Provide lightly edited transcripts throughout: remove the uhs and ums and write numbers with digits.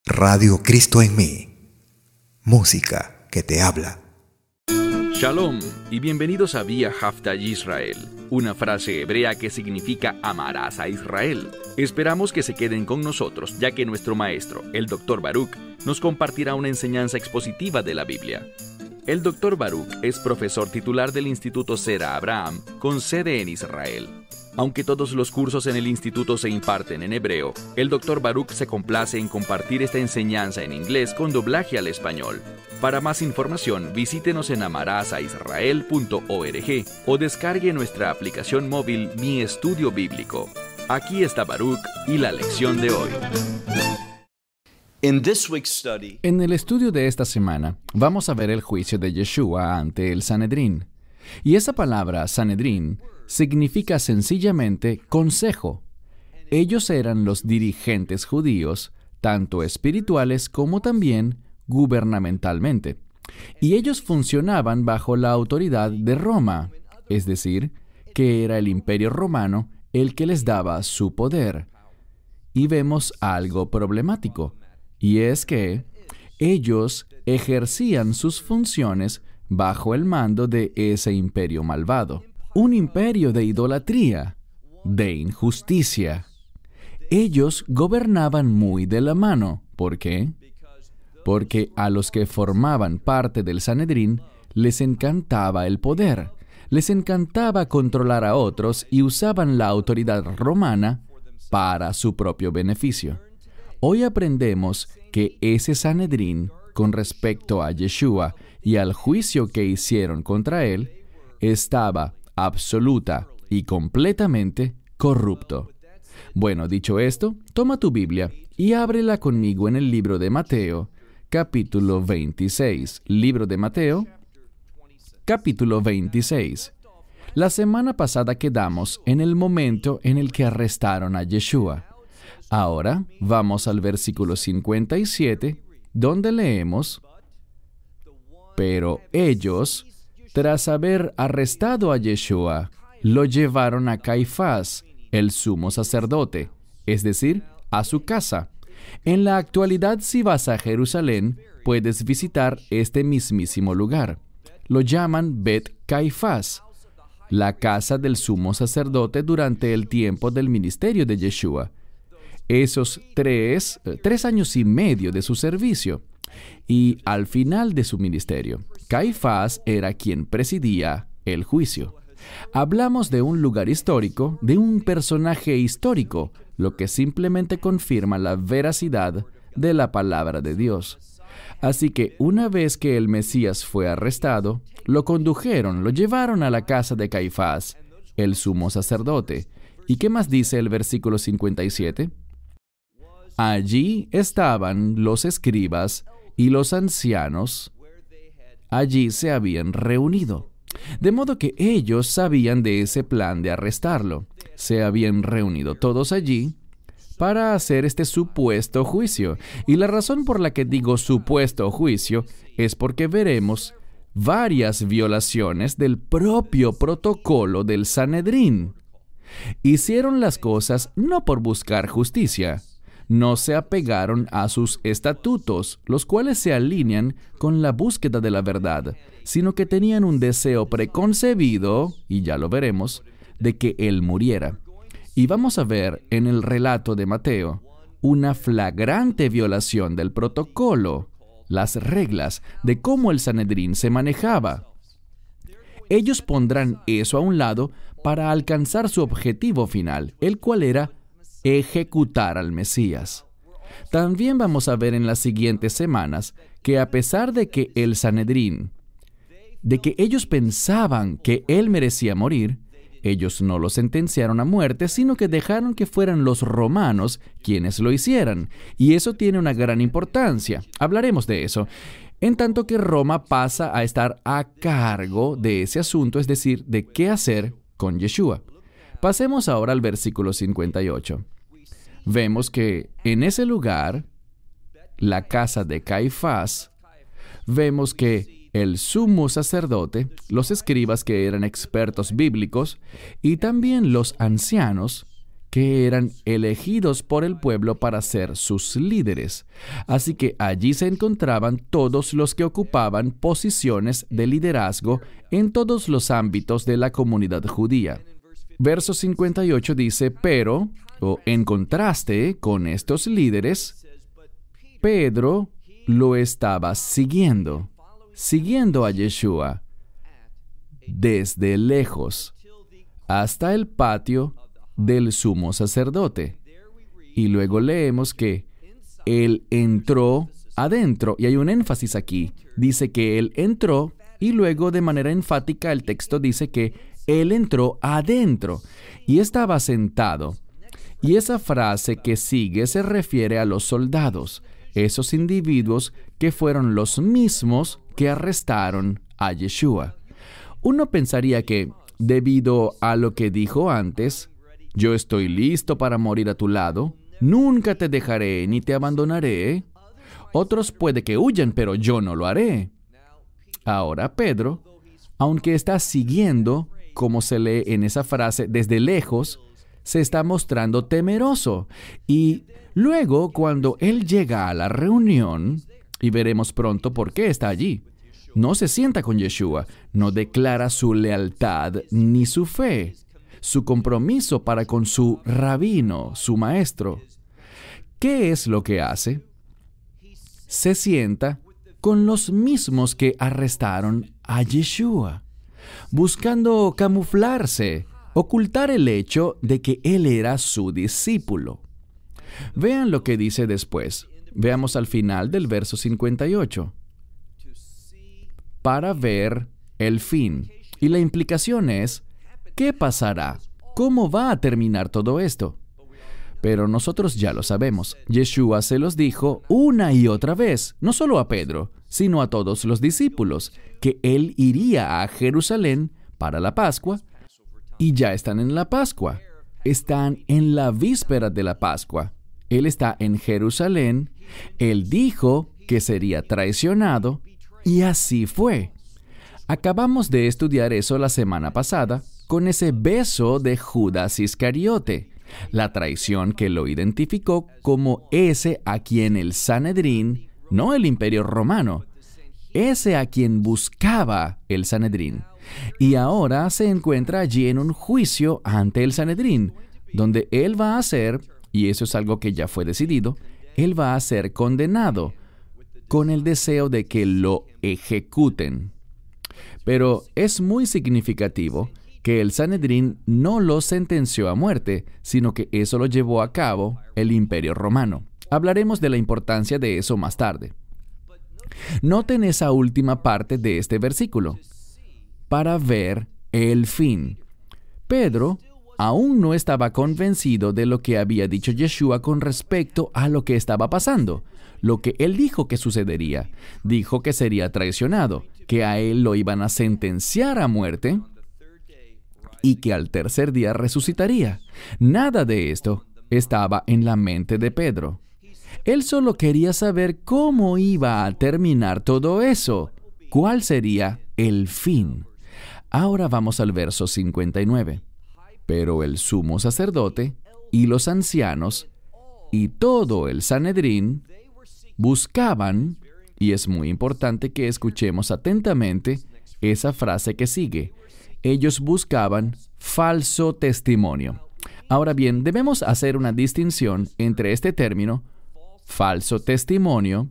Radio Cristo en mí. Música que te habla. Shalom y bienvenidos a Vía Hafta Yisrael, una frase hebrea que significa amarás a Israel. Esperamos que se queden con nosotros, ya que nuestro maestro, el Dr. Baruch, nos compartirá una enseñanza expositiva de la Biblia. El Dr. Baruch es profesor titular del Instituto Sera Abraham, con sede en Israel. Aunque todos los cursos en el instituto se imparten en hebreo, el Dr. Baruch se complace en compartir esta enseñanza en inglés con doblaje al español. Para más información, visítenos en amarasaisrael.org o descargue nuestra aplicación móvil Mi Estudio Bíblico. Aquí está Baruch y la lección de hoy. En el estudio de esta semana, vamos a ver el juicio de Yeshua ante el Sanedrín. Y esa palabra, Sanedrín, significa sencillamente consejo. Ellos eran los dirigentes judíos, tanto espirituales como también gubernamentalmente. Y ellos funcionaban bajo la autoridad de Roma, es decir, que era el Imperio Romano el que les daba su poder. Y vemos algo problemático, y es que ellos ejercían sus funciones bajo el mando de ese imperio malvado. Un imperio de idolatría, de injusticia. Ellos gobernaban muy de la mano. ¿Por qué? Porque a los que formaban parte del Sanedrín les encantaba el poder, les encantaba controlar a otros y usaban la autoridad romana para su propio beneficio. Hoy aprendemos que ese Sanedrín, con respecto a Yeshua y al juicio que hicieron contra él, estaba absoluta y completamente corrupto. Bueno, dicho esto, toma tu Biblia y ábrela conmigo en el libro de Mateo, capítulo 26. Libro de Mateo, capítulo 26. La semana pasada quedamos en el momento en el que arrestaron a Yeshua. Ahora vamos al versículo 57, donde leemos: Pero ellos, tras haber arrestado a Yeshua, lo llevaron a Caifás, el sumo sacerdote, es decir, a su casa. En la actualidad, si vas a Jerusalén, puedes visitar este mismísimo lugar. Lo llaman Bet Caifás, la casa del sumo sacerdote durante el tiempo del ministerio de Yeshua. Esos tres años y medio de su servicio. Y al final de su ministerio, Caifás era quien presidía el juicio. Hablamos de un lugar histórico, de un personaje histórico, lo que simplemente confirma la veracidad de la palabra de Dios. Así que una vez que el Mesías fue arrestado, lo llevaron a la casa de Caifás, el sumo sacerdote. ¿Y qué más dice el versículo 57? Allí estaban los escribas y los ancianos. Allí se habían reunido. De modo que ellos sabían de ese plan de arrestarlo. Se habían reunido todos allí para hacer este supuesto juicio. Y la razón por la que digo supuesto juicio es porque veremos varias violaciones del propio protocolo del Sanedrín. Hicieron las cosas no por buscar justicia. No se apegaron a sus estatutos, los cuales se alinean con la búsqueda de la verdad, sino que tenían un deseo preconcebido, y ya lo veremos, de que él muriera. Y vamos a ver en el relato de Mateo una flagrante violación del protocolo, las reglas de cómo el Sanedrín se manejaba. Ellos pondrán eso a un lado para alcanzar su objetivo final, el cual era ejecutar al Mesías. También vamos a ver en las siguientes semanas que a pesar de que el Sanedrín, de que ellos pensaban que él merecía morir, ellos no lo sentenciaron a muerte, sino que dejaron que fueran los romanos quienes lo hicieran. Y eso tiene una gran importancia. Hablaremos de eso. En tanto que Roma pasa a estar a cargo de ese asunto, es decir, de qué hacer con Yeshua. Pasemos ahora al versículo 58. Vemos que en ese lugar, la casa de Caifás, vemos que el sumo sacerdote, los escribas que eran expertos bíblicos, y también los ancianos, que eran elegidos por el pueblo para ser sus líderes. Así que allí se encontraban todos los que ocupaban posiciones de liderazgo en todos los ámbitos de la comunidad judía. Verso 58 dice, pero, o en contraste con estos líderes, Pedro lo estaba siguiendo a Yeshua desde lejos hasta el patio del sumo sacerdote. Y luego leemos que él entró adentro, y hay un énfasis aquí. Dice que él entró, y luego de manera enfática el texto dice que él entró adentro y estaba sentado. Y esa frase que sigue se refiere a los soldados, esos individuos que fueron los mismos que arrestaron a Yeshua. Uno pensaría que, debido a lo que dijo antes, yo estoy listo para morir a tu lado, nunca te dejaré ni te abandonaré. Otros puede que huyan, pero yo no lo haré. Ahora Pedro, aunque está siguiendo, como se lee en esa frase, desde lejos, se está mostrando temeroso. Y luego, cuando él llega a la reunión, y veremos pronto por qué está allí, no se sienta con Yeshua, no declara su lealtad ni su fe, su compromiso para con su rabino, su maestro. ¿Qué es lo que hace? Se sienta con los mismos que arrestaron a Yeshua, buscando camuflarse, ocultar el hecho de que él era su discípulo. Vean lo que dice después. Veamos al final del verso 58. Para ver el fin. Y la implicación es, ¿qué pasará? ¿Cómo va a terminar todo esto? Pero nosotros ya lo sabemos. Yeshua se los dijo una y otra vez, no solo a Pedro, sino a todos los discípulos, que él iría a Jerusalén para la Pascua, y ya están en la Pascua. Están en la víspera de la Pascua. Él está en Jerusalén. Él dijo que sería traicionado, y así fue. Acabamos de estudiar eso la semana pasada con ese beso de Judas Iscariote, la traición que lo identificó como ese a quien el Sanedrín, no el Imperio Romano, ese a quien buscaba el Sanedrín. Y ahora se encuentra allí en un juicio ante el Sanedrín, donde él va a ser, y eso es algo que ya fue decidido, él va a ser condenado, con el deseo de que lo ejecuten. Pero es muy significativo que el Sanedrín no lo sentenció a muerte, sino que eso lo llevó a cabo el Imperio Romano. Hablaremos de la importancia de eso más tarde. Noten esa última parte de este versículo. Para ver el fin. Pedro aún no estaba convencido de lo que había dicho Yeshua con respecto a lo que estaba pasando, lo que él dijo que sucedería. Dijo que sería traicionado, que a él lo iban a sentenciar a muerte y que al tercer día resucitaría. Nada de esto estaba en la mente de Pedro. Él solo quería saber cómo iba a terminar todo eso, cuál sería el fin. Ahora vamos al verso 59. Pero el sumo sacerdote y los ancianos y todo el Sanedrín buscaban, y es muy importante que escuchemos atentamente esa frase que sigue, ellos buscaban falso testimonio. Ahora bien, debemos hacer una distinción entre este término, falso testimonio,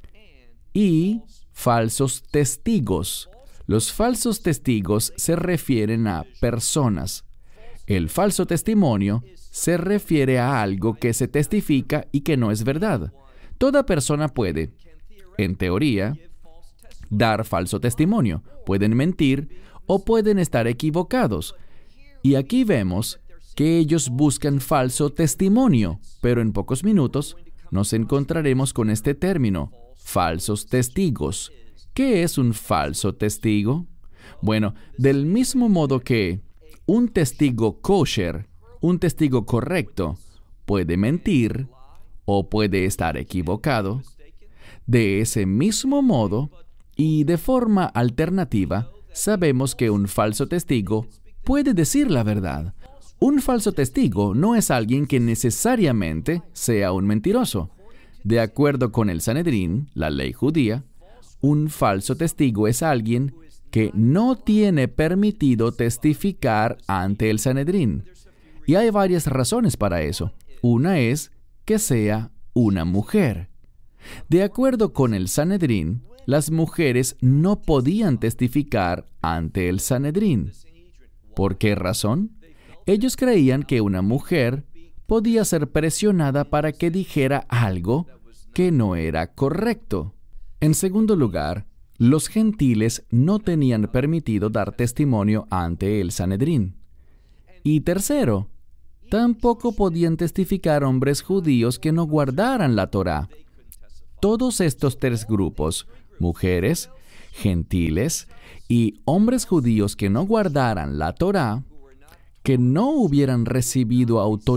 y falsos testigos. Los falsos testigos se refieren a personas. El falso testimonio se refiere a algo que se testifica y que no es verdad. Toda persona puede, en teoría, dar falso testimonio. Pueden mentir o pueden estar equivocados. Y aquí vemos que ellos buscan falso testimonio, pero en pocos minutos nos encontraremos con este término, falsos testigos. ¿Qué es un falso testigo? Bueno, del mismo modo que un testigo kosher, un testigo correcto, puede mentir o puede estar equivocado, de ese mismo modo y de forma alternativa, sabemos que un falso testigo puede decir la verdad. Un falso testigo no es alguien que necesariamente sea un mentiroso. De acuerdo con el Sanedrín, la ley judía, un falso testigo es alguien que no tiene permitido testificar ante el Sanedrín. Y hay varias razones para eso. Una es que sea una mujer. De acuerdo con el Sanedrín, las mujeres no podían testificar ante el Sanedrín. ¿Por qué razón? Ellos creían que una mujer podía ser presionada para que dijera algo que no era correcto. En segundo lugar, los gentiles no tenían permitido dar testimonio ante el Sanedrín. Y tercero, tampoco podían testificar hombres judíos que no guardaran la Torá. Todos estos tres grupos, mujeres, gentiles y hombres judíos que no guardaran la Torá, que no hubieran recibido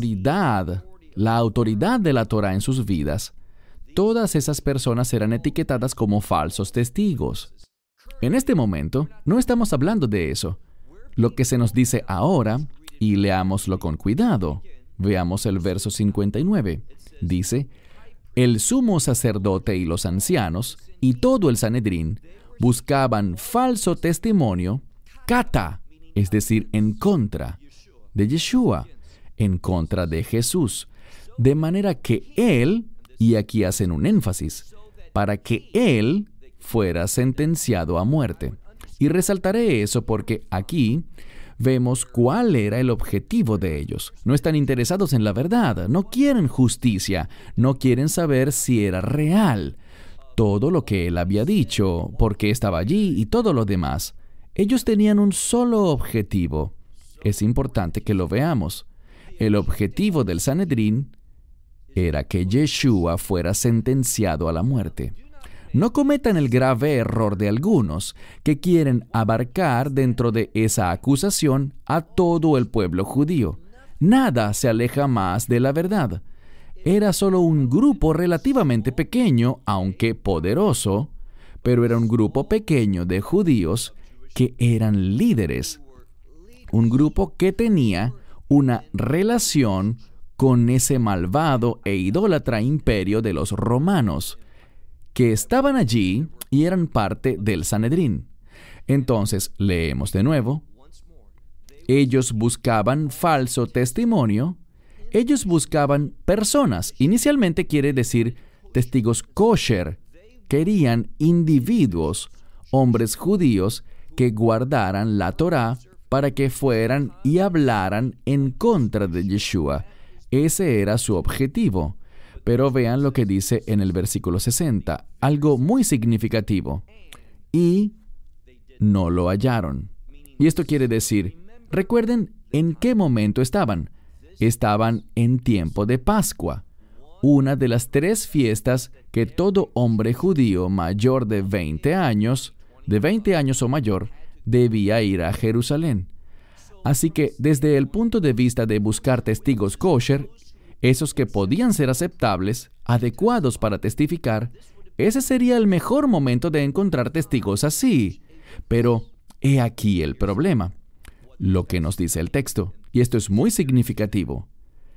la autoridad de la Torá en sus vidas, todas esas personas eran etiquetadas como falsos testigos. En este momento, no estamos hablando de eso. Lo que se nos dice ahora, y leámoslo con cuidado, veamos el verso 59. Dice, el sumo sacerdote y los ancianos, y todo el Sanedrín, buscaban falso testimonio, kata, es decir, en contra de Yeshua, en contra de Jesús, de manera que Él, y aquí hacen un énfasis, para que Él fuera sentenciado a muerte. Y resaltaré eso porque aquí vemos cuál era el objetivo de ellos. No están interesados en la verdad, no quieren justicia, no quieren saber si era real. Todo lo que Él había dicho, por qué estaba allí y todo lo demás. Ellos tenían un solo objetivo. Es importante que lo veamos. El objetivo del Sanedrín era que Yeshua fuera sentenciado a la muerte. No cometan el grave error de algunos que quieren abarcar dentro de esa acusación a todo el pueblo judío. Nada se aleja más de la verdad. Era solo un grupo relativamente pequeño, aunque poderoso, pero era un grupo pequeño de judíos que eran líderes. Un grupo que tenía una relación con ese malvado e idólatra imperio de los romanos, que estaban allí y eran parte del Sanedrín. Entonces, leemos de nuevo. Ellos buscaban falso testimonio. Ellos buscaban personas. Inicialmente quiere decir testigos kosher. Querían individuos, hombres judíos, que guardaran la Torá para que fueran y hablaran en contra de Yeshua. Ese era su objetivo. Pero vean lo que dice en el versículo 60, algo muy significativo. Y no lo hallaron. Y esto quiere decir, recuerden en qué momento estaban. Estaban en tiempo de Pascua, una de las 3 fiestas que todo hombre judío mayor de 20 años o mayor, debía ir a Jerusalén. Así que desde el punto de vista de buscar testigos kosher, esos que podían ser aceptables, adecuados para testificar, ese sería el mejor momento de encontrar testigos así. Pero he aquí el problema, lo que nos dice el texto, y esto es muy significativo.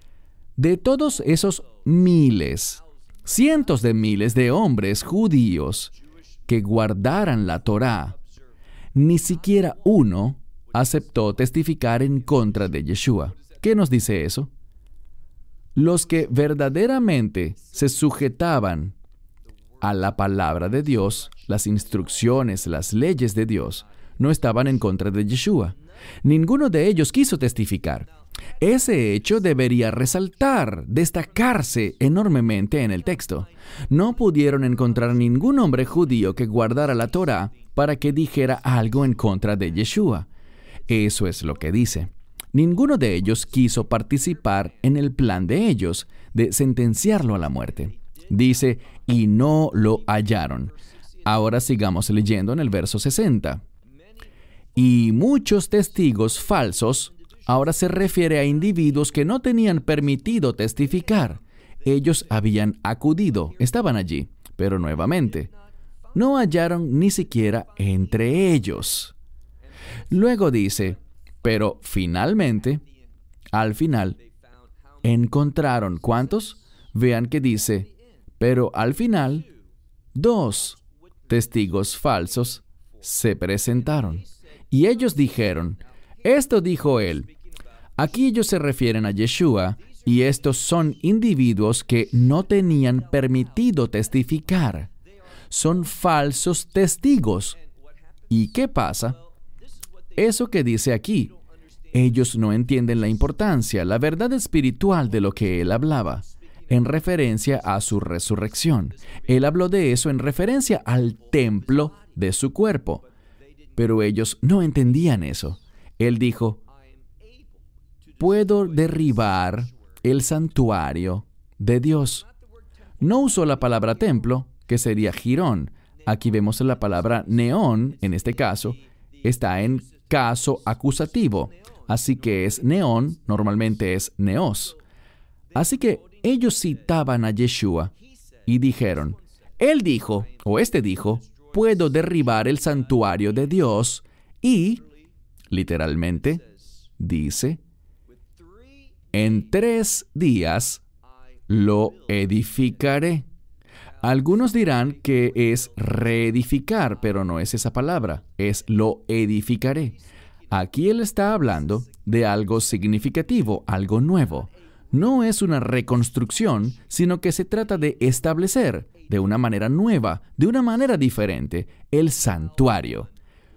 De todos esos miles, cientos de miles de hombres judíos que guardaran la Torá, ni siquiera uno aceptó testificar en contra de Yeshua. ¿Qué nos dice eso? Los que verdaderamente se sujetaban a la palabra de Dios, las instrucciones, las leyes de Dios, no estaban en contra de Yeshua. Ninguno de ellos quiso testificar. Ese hecho debería destacarse enormemente en el texto. No pudieron encontrar ningún hombre judío que guardara la Torá para que dijera algo en contra de Yeshua. Eso es lo que dice. Ninguno de ellos quiso participar en el plan de ellos de sentenciarlo a la muerte. Dice, y no lo hallaron. Ahora sigamos leyendo en el verso 60. Y muchos testigos falsos, ahora se refiere a individuos que no tenían permitido testificar. Ellos habían acudido, estaban allí, pero nuevamente, no hallaron ni siquiera entre ellos. Luego dice, pero finalmente, al final, encontraron, ¿cuántos? Vean que dice, pero al final, 2 testigos falsos se presentaron. Y ellos dijeron, esto dijo él. Aquí ellos se refieren a Yeshua, y estos son individuos que no tenían permitido testificar. Son falsos testigos. ¿Y qué pasa? Eso que dice aquí, ellos no entienden la importancia, la verdad espiritual de lo que él hablaba, en referencia a su resurrección. Él habló de eso en referencia al templo de su cuerpo. Pero ellos no entendían eso. Él dijo, puedo derribar el santuario de Dios. No usó la palabra templo, que sería Girón. Aquí vemos la palabra neón, en este caso, está en caso acusativo. Así que es neón, normalmente es neos. Así que ellos citaban a Yeshua y dijeron, él dijo, o este dijo, puedo derribar el santuario de Dios y, literalmente, dice, en 3 días lo edificaré. Algunos dirán que es reedificar, pero no es esa palabra, es lo edificaré. Aquí él está hablando de algo significativo, algo nuevo. No es una reconstrucción, sino que se trata de establecer, de una manera nueva, de una manera diferente, el santuario.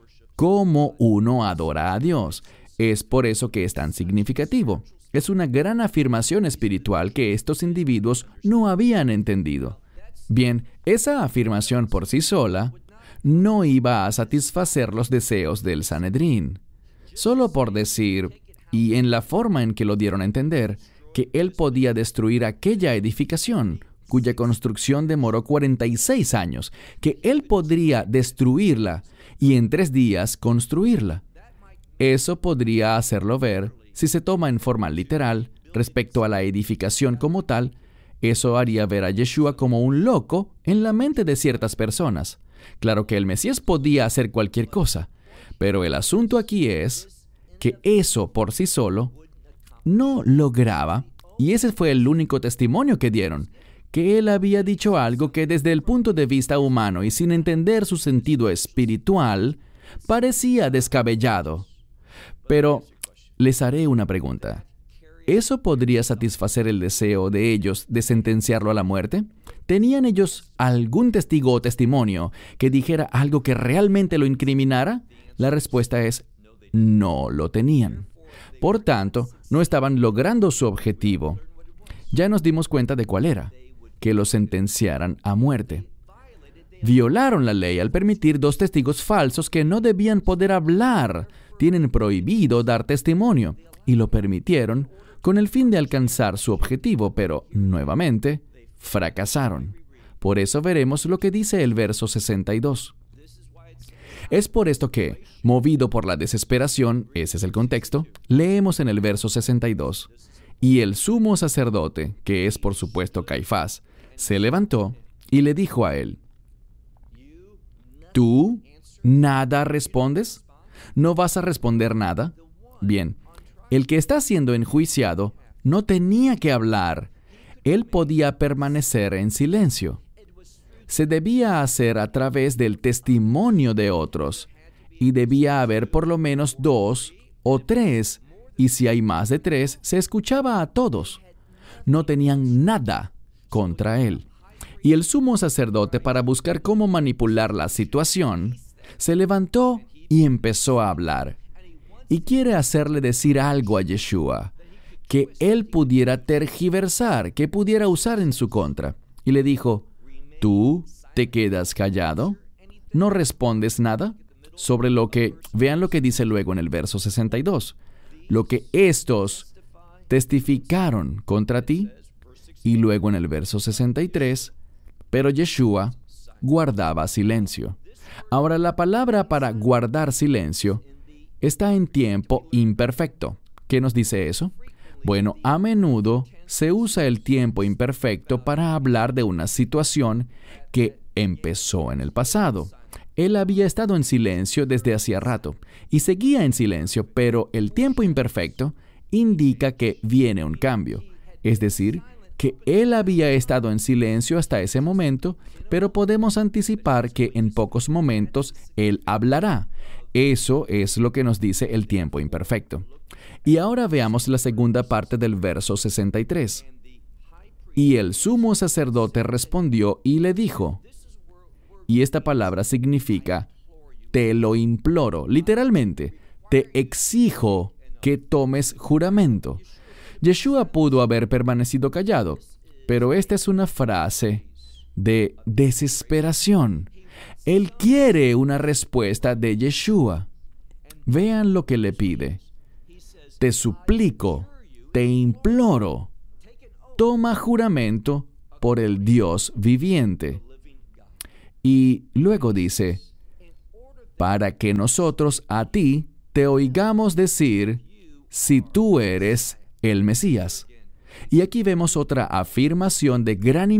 Cómo uno adora a Dios. Es por eso que es tan significativo. Es una gran afirmación espiritual que estos individuos no habían entendido. Bien, esa afirmación por sí sola no iba a satisfacer los deseos del Sanedrín. Solo por decir, y en la forma en que lo dieron a entender, que él podía destruir aquella edificación, cuya construcción demoró 46 años, que él podría destruirla y en 3 días construirla. Eso podría hacerlo ver, si se toma en forma literal, respecto a la edificación como tal. Eso haría ver a Yeshua como un loco en la mente de ciertas personas. Claro que el Mesías podía hacer cualquier cosa, pero el asunto aquí es que eso por sí solo no lograba, y ese fue el único testimonio que dieron, que él había dicho algo que desde el punto de vista humano y sin entender su sentido espiritual, parecía descabellado. Pero les haré una pregunta. ¿Eso podría satisfacer el deseo de ellos de sentenciarlo a la muerte? ¿Tenían ellos algún testigo o testimonio que dijera algo que realmente lo incriminara? La respuesta es, no lo tenían. Por tanto, no estaban logrando su objetivo. Ya nos dimos cuenta de cuál era, que lo sentenciaran a muerte. Violaron la ley al permitir 2 testigos falsos que no debían poder hablar. Tienen prohibido dar testimonio, y lo permitieron con el fin de alcanzar su objetivo, pero, nuevamente, fracasaron. Por eso veremos lo que dice el verso 62. Es por esto que, movido por la desesperación, ese es el contexto, leemos en el verso 62, y el sumo sacerdote, que es por supuesto Caifás, se levantó y le dijo a él, ¿tú nada respondes? ¿No vas a responder nada? Bien, el que está siendo enjuiciado no tenía que hablar. Él podía permanecer en silencio. Se debía hacer a través del testimonio de otros, y debía haber por lo menos 2 o 3, y si hay más de 3, se escuchaba a todos. No tenían nada contra él. Y el sumo sacerdote, para buscar cómo manipular la situación, se levantó y empezó a hablar. Y quiere hacerle decir algo a Yeshua, que él pudiera tergiversar, que pudiera usar en su contra. Y le dijo, ¿tú te quedas callado? ¿No respondes nada? Sobre lo que, vean lo que dice luego en el verso 62, lo que estos testificaron contra ti. Y luego en el verso 63, pero Yeshua guardaba silencio. Ahora, la palabra para guardar silencio está en tiempo imperfecto. ¿Qué nos dice eso? Bueno, a menudo se usa el tiempo imperfecto para hablar de una situación que empezó en el pasado. Él había estado en silencio desde hacía rato y seguía en silencio, pero el tiempo imperfecto indica que viene un cambio. Es decir, que él había estado en silencio hasta ese momento, pero podemos anticipar que en pocos momentos él hablará. Eso es lo que nos dice el tiempo imperfecto. Y ahora veamos la segunda parte del verso 63. Y el sumo sacerdote respondió y le dijo, y esta palabra significa, te lo imploro, literalmente, te exijo que tomes juramento. Yeshua pudo haber permanecido callado, pero esta es una frase de desesperación. Él quiere una respuesta de Yeshua. Vean lo que le pide. Te suplico, te imploro, toma juramento por el Dios viviente. Y luego dice, para que nosotros a ti te oigamos decir si tú eres el Mesías. Y aquí vemos otra afirmación de gran